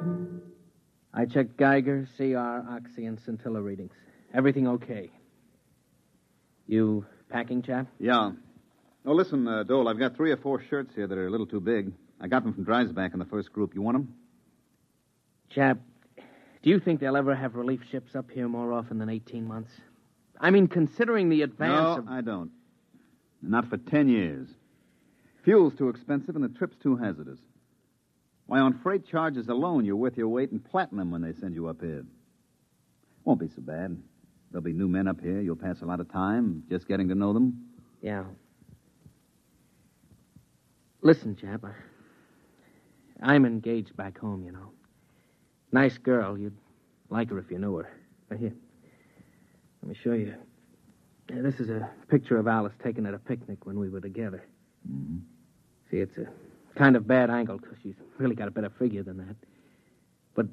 I checked Geiger, CR, Oxy, and scintilla readings. Everything okay. You packing, chap? Yeah. Oh, listen, Dole, I've got 3 or 4 shirts here that are a little too big. I got them from Dreisbach in the first group. You want them? Chap, do you think they'll ever have relief ships up here more often than 18 months? I mean, considering the advance No, I don't. Not for 10 years. Fuel's too expensive and the trip's too hazardous. Why, on freight charges alone, you're worth your weight in platinum when they send you up here. Won't be so bad. There'll be new men up here. You'll pass a lot of time just getting to know them. Yeah. Listen, chap, I'm engaged back home, you know. Nice girl. You'd like her if you knew her. Here, let me show you. This is a picture of Alice taken at a picnic when we were together. Mm-hmm. See, it's a kind of bad angle because she's really got a better figure than that. But,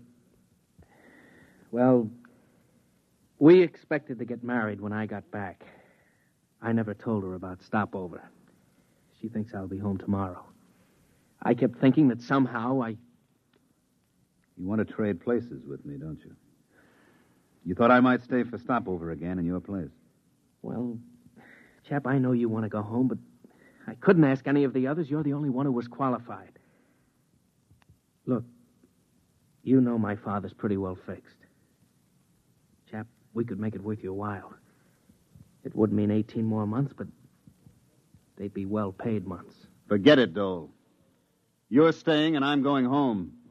well, we expected to get married when I got back. I never told her about stopover. She thinks I'll be home tomorrow. I kept thinking that somehow You want to trade places with me, don't you? You thought I might stay for stopover again in your place. Well, chap, I know you want to go home, but I couldn't ask any of the others. You're the only one who was qualified. Look, you know my father's pretty well fixed. Chap, we could make it worth your while. It would mean 18 more months, but they'd be well-paid months. Forget it, Dole. You're staying and I'm going home.